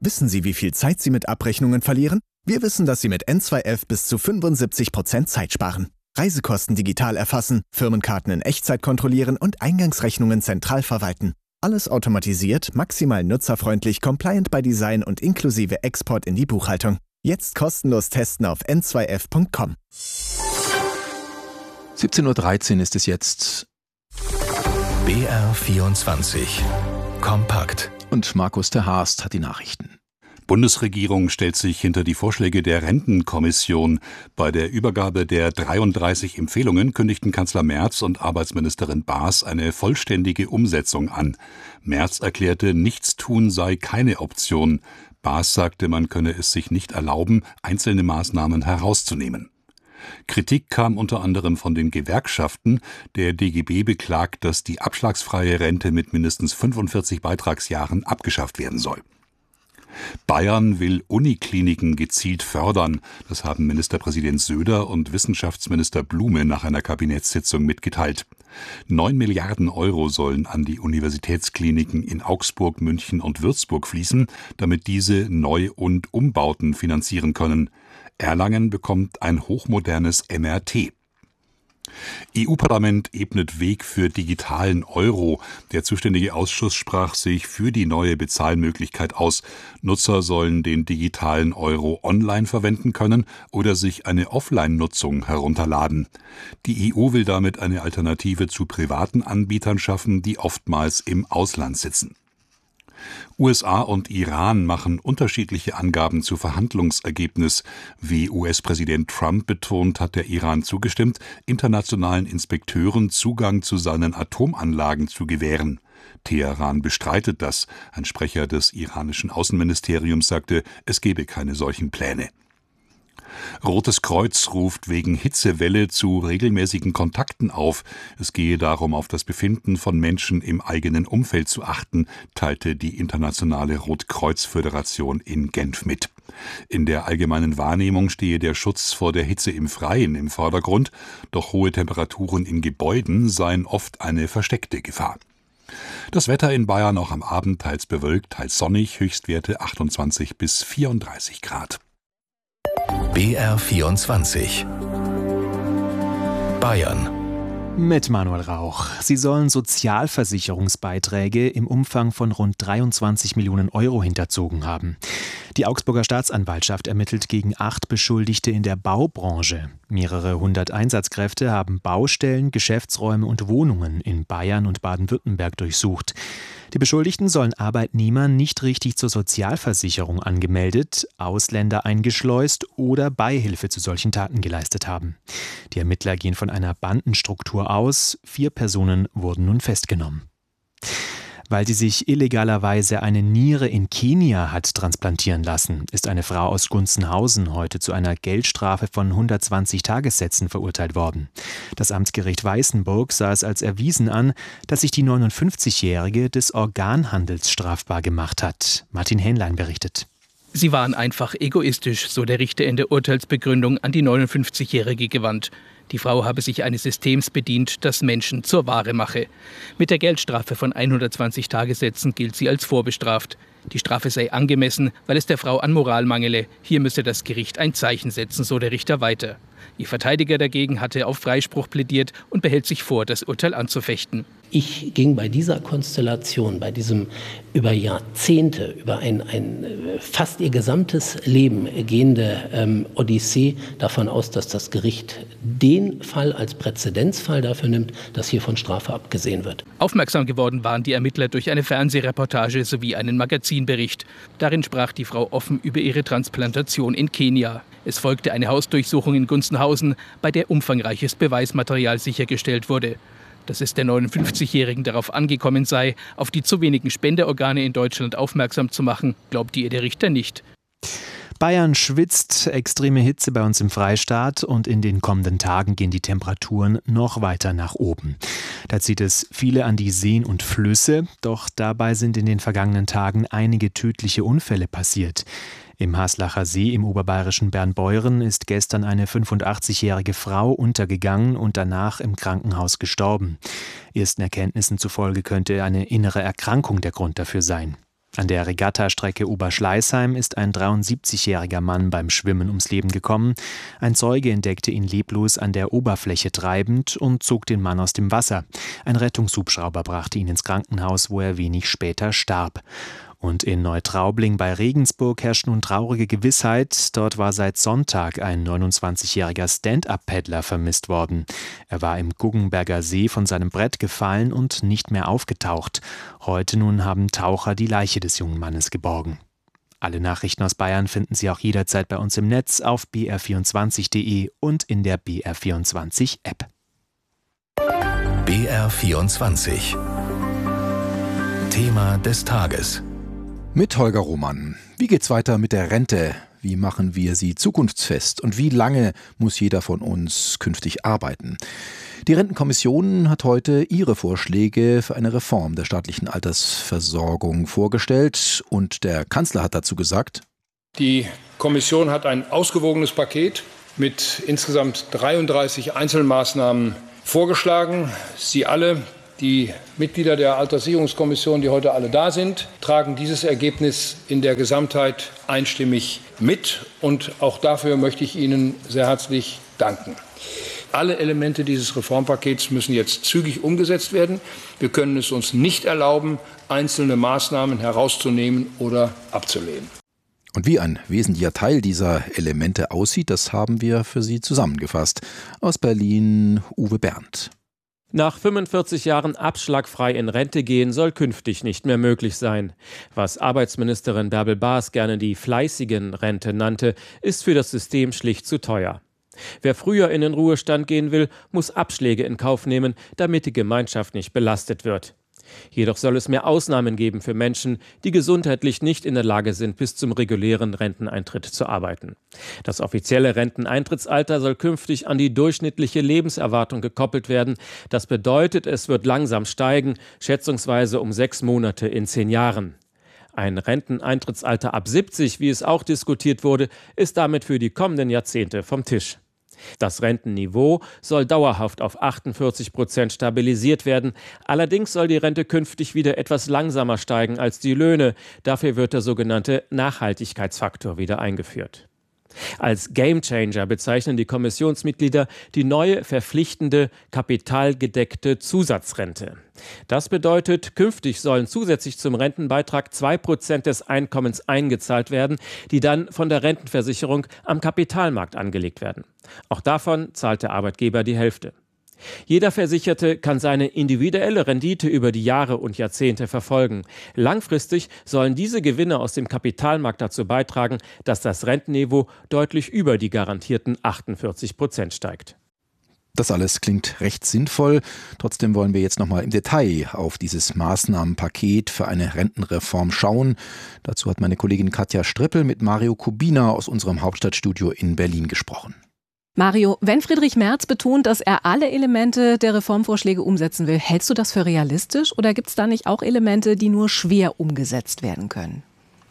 Wissen Sie, wie viel Zeit Sie mit Abrechnungen verlieren? Wir wissen, dass Sie mit N2F bis zu 75% Zeit sparen. Reisekosten digital erfassen, Firmenkarten in Echtzeit kontrollieren und Eingangsrechnungen zentral verwalten. Alles automatisiert, maximal nutzerfreundlich, compliant by Design und inklusive Export in die Buchhaltung. Jetzt kostenlos testen auf n2f.com. 17:13 Uhr ist es jetzt. BR24 Kompakt. Und Markus ter Haast hat die Nachrichten. Bundesregierung stellt sich hinter die Vorschläge der Rentenkommission. Bei der Übergabe der 33 Empfehlungen kündigten Kanzler Merz und Arbeitsministerin Baas eine vollständige Umsetzung an. Merz erklärte, Nichtstun sei keine Option. Baas sagte, man könne es sich nicht erlauben, einzelne Maßnahmen herauszunehmen. Kritik kam unter anderem von den Gewerkschaften. Der DGB beklagt, dass die abschlagsfreie Rente mit mindestens 45 Beitragsjahren abgeschafft werden soll. Bayern will Unikliniken gezielt fördern. Das haben Ministerpräsident Söder und Wissenschaftsminister Blume nach einer Kabinettssitzung mitgeteilt. 9 Milliarden Euro sollen an die Universitätskliniken in Augsburg, München und Würzburg fließen, damit diese Neu- und Umbauten finanzieren können. Erlangen bekommt ein hochmodernes MRT. EU-Parlament ebnet Weg für digitalen Euro. Der zuständige Ausschuss sprach sich für die neue Bezahlmöglichkeit aus. Nutzer sollen den digitalen Euro online verwenden können oder sich eine Offline-Nutzung herunterladen. Die EU will damit eine Alternative zu privaten Anbietern schaffen, die oftmals im Ausland sitzen. USA und Iran machen unterschiedliche Angaben zu Verhandlungsergebnis. Wie US-Präsident Trump betont, hat der Iran zugestimmt, internationalen Inspekteuren Zugang zu seinen Atomanlagen zu gewähren. Teheran bestreitet das. Ein Sprecher des iranischen Außenministeriums sagte, es gebe keine solchen Pläne. Rotes Kreuz ruft wegen Hitzewelle zu regelmäßigen Kontakten auf. Es gehe darum, auf das Befinden von Menschen im eigenen Umfeld zu achten, teilte die Internationale Rotkreuz-Föderation in Genf mit. In der allgemeinen Wahrnehmung stehe der Schutz vor der Hitze im Freien im Vordergrund, doch hohe Temperaturen in Gebäuden seien oft eine versteckte Gefahr. Das Wetter in Bayern auch am Abend teils bewölkt, teils sonnig, Höchstwerte 28 bis 34 Grad. BR24 Bayern. Mit Manuel Rauch. Sie sollen Sozialversicherungsbeiträge im Umfang von rund 23 Millionen Euro hinterzogen haben. Die Augsburger Staatsanwaltschaft ermittelt gegen 8 Beschuldigte in der Baubranche. Mehrere hundert Einsatzkräfte haben Baustellen, Geschäftsräume und Wohnungen in Bayern und Baden-Württemberg durchsucht. Die Beschuldigten sollen Arbeitnehmer nicht richtig zur Sozialversicherung angemeldet, Ausländer eingeschleust oder Beihilfe zu solchen Taten geleistet haben. Die Ermittler gehen von einer Bandenstruktur aus. 4 Personen wurden nun festgenommen. Weil sie sich illegalerweise eine Niere in Kenia hat transplantieren lassen, ist eine Frau aus Gunzenhausen heute zu einer Geldstrafe von 120 Tagessätzen verurteilt worden. Das Amtsgericht Weißenburg sah es als erwiesen an, dass sich die 59-Jährige des Organhandels strafbar gemacht hat. Martin Hähnlein berichtet. Sie waren einfach egoistisch, so der Richter in der Urteilsbegründung an die 59-Jährige gewandt. Die Frau habe sich eines Systems bedient, das Menschen zur Ware mache. Mit der Geldstrafe von 120 Tagessätzen gilt sie als vorbestraft. Die Strafe sei angemessen, weil es der Frau an Moral mangele. Hier müsse das Gericht ein Zeichen setzen, so der Richter weiter. Ihr Verteidiger dagegen hatte auf Freispruch plädiert und behält sich vor, das Urteil anzufechten. Ich ging bei dieser Konstellation, bei diesem über Jahrzehnte, über ein fast ihr gesamtes Leben gehende Odyssee davon aus, dass das Gericht den Fall als Präzedenzfall dafür nimmt, dass hier von Strafe abgesehen wird. Aufmerksam geworden waren die Ermittler durch eine Fernsehreportage sowie einen Magazinbericht. Darin sprach die Frau offen über ihre Transplantation in Kenia. Es folgte eine Hausdurchsuchung in Gunzenhausen, bei der umfangreiches Beweismaterial sichergestellt wurde. Dass es der 59-Jährigen darauf angekommen sei, auf die zu wenigen Spenderorgane in Deutschland aufmerksam zu machen, glaubte ihr der Richter nicht. Bayern schwitzt, extreme Hitze bei uns im Freistaat und in den kommenden Tagen gehen die Temperaturen noch weiter nach oben. Da zieht es viele an die Seen und Flüsse, doch dabei sind in den vergangenen Tagen einige tödliche Unfälle passiert. Im Haslacher See im oberbayerischen Bernbeuren ist gestern eine 85-jährige Frau untergegangen und danach im Krankenhaus gestorben. Ersten Erkenntnissen zufolge könnte eine innere Erkrankung der Grund dafür sein. An der Regattastrecke Oberschleißheim ist ein 73-jähriger Mann beim Schwimmen ums Leben gekommen. Ein Zeuge entdeckte ihn leblos an der Oberfläche treibend und zog den Mann aus dem Wasser. Ein Rettungshubschrauber brachte ihn ins Krankenhaus, wo er wenig später starb. Und in Neutraubling bei Regensburg herrscht nun traurige Gewissheit. Dort war seit Sonntag ein 29-jähriger Stand-up-Paddler vermisst worden. Er war im Guggenberger See von seinem Brett gefallen und nicht mehr aufgetaucht. Heute nun haben Taucher die Leiche des jungen Mannes geborgen. Alle Nachrichten aus Bayern finden Sie auch jederzeit bei uns im Netz auf br24.de und in der BR24-App. BR24 Thema des Tages. Mit Holger Roman. Wie geht's weiter mit der Rente? Wie machen wir sie zukunftsfest? Und wie lange muss jeder von uns künftig arbeiten? Die Rentenkommission hat heute ihre Vorschläge für eine Reform der staatlichen Altersversorgung vorgestellt. Und der Kanzler hat dazu gesagt: Die Kommission hat ein ausgewogenes Paket mit insgesamt 33 Einzelmaßnahmen vorgeschlagen. Sie alle, die Mitglieder der Alterssicherungskommission, die heute alle da sind, tragen dieses Ergebnis in der Gesamtheit einstimmig mit. Und auch dafür möchte ich Ihnen sehr herzlich danken. Alle Elemente dieses Reformpakets müssen jetzt zügig umgesetzt werden. Wir können es uns nicht erlauben, einzelne Maßnahmen herauszunehmen oder abzulehnen. Und wie ein wesentlicher Teil dieser Elemente aussieht, das haben wir für Sie zusammengefasst. Aus Berlin, Uwe Berndt. Nach 45 Jahren abschlagfrei in Rente gehen soll künftig nicht mehr möglich sein. Was Arbeitsministerin Bärbel Baas gerne die fleißigen Rente nannte, ist für das System schlicht zu teuer. Wer früher in den Ruhestand gehen will, muss Abschläge in Kauf nehmen, damit die Gemeinschaft nicht belastet wird. Jedoch soll es mehr Ausnahmen geben für Menschen, die gesundheitlich nicht in der Lage sind, bis zum regulären Renteneintritt zu arbeiten. Das offizielle Renteneintrittsalter soll künftig an die durchschnittliche Lebenserwartung gekoppelt werden. Das bedeutet, es wird langsam steigen, schätzungsweise um 6 Monate in 10 Jahren. Ein Renteneintrittsalter ab 70, wie es auch diskutiert wurde, ist damit für die kommenden Jahrzehnte vom Tisch. Das Rentenniveau soll dauerhaft auf 48% stabilisiert werden. Allerdings soll die Rente künftig wieder etwas langsamer steigen als die Löhne. Dafür wird der sogenannte Nachhaltigkeitsfaktor wieder eingeführt. Als Gamechanger bezeichnen die Kommissionsmitglieder die neue verpflichtende kapitalgedeckte Zusatzrente. Das bedeutet, künftig sollen zusätzlich zum Rentenbeitrag 2% des Einkommens eingezahlt werden, die dann von der Rentenversicherung am Kapitalmarkt angelegt werden. Auch davon zahlt der Arbeitgeber die Hälfte. Jeder Versicherte kann seine individuelle Rendite über die Jahre und Jahrzehnte verfolgen. Langfristig sollen diese Gewinne aus dem Kapitalmarkt dazu beitragen, dass das Rentenniveau deutlich über die garantierten 48% steigt. Das alles klingt recht sinnvoll. Trotzdem wollen wir jetzt nochmal im Detail auf dieses Maßnahmenpaket für eine Rentenreform schauen. Dazu hat meine Kollegin Katja Strippel mit Mario Kubina aus unserem Hauptstadtstudio in Berlin gesprochen. Mario, wenn Friedrich Merz betont, dass er alle Elemente der Reformvorschläge umsetzen will, hältst du das für realistisch oder gibt es da nicht auch Elemente, die nur schwer umgesetzt werden können?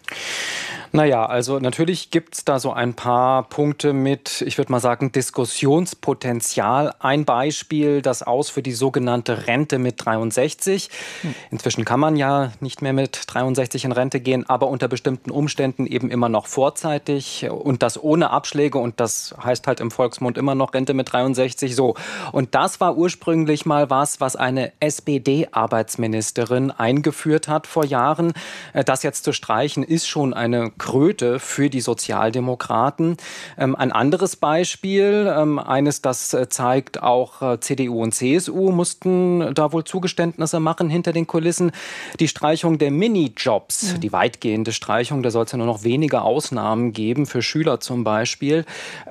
Naja, also natürlich gibt es da so ein paar Punkte mit, ich würde mal sagen, Diskussionspotenzial. Ein Beispiel, das Aus für die sogenannte Rente mit 63. Inzwischen kann man ja nicht mehr mit 63 in Rente gehen, aber unter bestimmten Umständen eben immer noch vorzeitig und das ohne Abschläge und das heißt halt im Volksmund immer noch Rente mit 63. So. Und das war ursprünglich mal was eine SPD-Arbeitsministerin eingeführt hat vor Jahren. Das jetzt zu streichen, ist schon eine Kröte für die Sozialdemokraten. Ein anderes Beispiel, eines, das zeigt, auch CDU und CSU mussten da wohl Zugeständnisse machen hinter den Kulissen. Die Streichung der Minijobs, die weitgehende Streichung, da soll es ja nur noch wenige Ausnahmen geben, für Schüler zum Beispiel.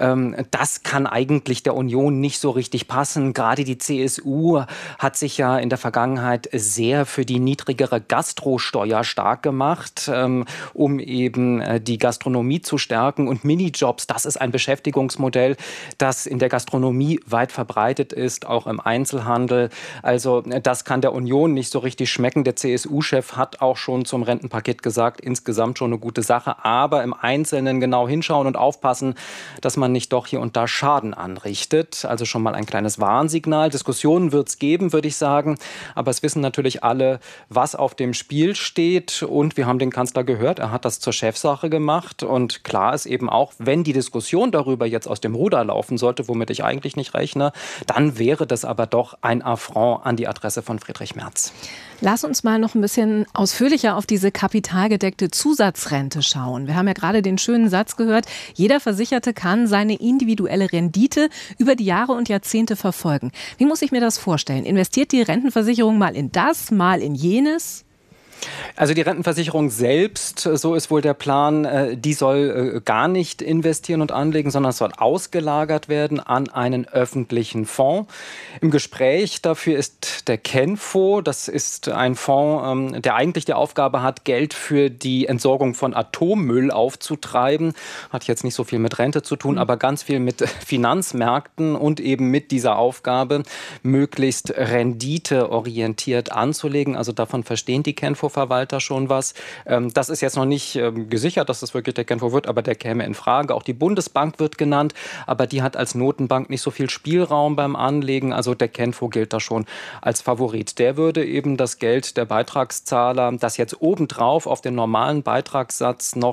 Das kann eigentlich der Union nicht so richtig passen. Gerade die CSU hat sich ja in der Vergangenheit sehr für die niedrigere Gastrosteuer stark gemacht, um eben die Gastronomie zu stärken. Und Minijobs, das ist ein Beschäftigungsmodell, das in der Gastronomie weit verbreitet ist, auch im Einzelhandel. Also das kann der Union nicht so richtig schmecken. Der CSU-Chef hat auch schon zum Rentenpaket gesagt, insgesamt schon eine gute Sache, aber im Einzelnen genau hinschauen und aufpassen, dass man nicht doch hier und da Schaden anrichtet. Also schon mal ein kleines Warnsignal. Diskussionen wird es geben, würde ich sagen, aber es wissen natürlich alle, was auf dem Spiel steht, und wir haben den Kanzler gehört, er hat das zur Chefsache gemacht, und klar ist eben auch, wenn die Diskussion darüber jetzt aus dem Ruder laufen sollte, womit ich eigentlich nicht rechne, dann wäre das aber doch ein Affront an die Adresse von Friedrich Merz. Lass uns mal noch ein bisschen ausführlicher auf diese kapitalgedeckte Zusatzrente schauen. Wir haben ja gerade den schönen Satz gehört, jeder Versicherte kann seine individuelle Rendite über die Jahre und Jahrzehnte verfolgen. Wie muss ich mir das vorstellen? Investiert die Rentenversicherung mal in das, mal in jenes? Also die Rentenversicherung selbst, so ist wohl der Plan, die soll gar nicht investieren und anlegen, sondern es soll ausgelagert werden an einen öffentlichen Fonds. Im Gespräch dafür ist der Kenfo. Das ist ein Fonds, der eigentlich die Aufgabe hat, Geld für die Entsorgung von Atommüll aufzutreiben. Hat jetzt nicht so viel mit Rente zu tun, aber ganz viel mit Finanzmärkten und eben mit dieser Aufgabe, möglichst renditeorientiert anzulegen. Also davon verstehen die Kenfo-Verwalter schon was. Das ist jetzt noch nicht gesichert, dass das wirklich der Kenfo wird, aber der käme in Frage. Auch die Bundesbank wird genannt, aber die hat als Notenbank nicht so viel Spielraum beim Anlegen. Also der Kenfo gilt da schon als Favorit. Der würde eben das Geld der Beitragszahler, das jetzt obendrauf auf den normalen Beitragssatz noch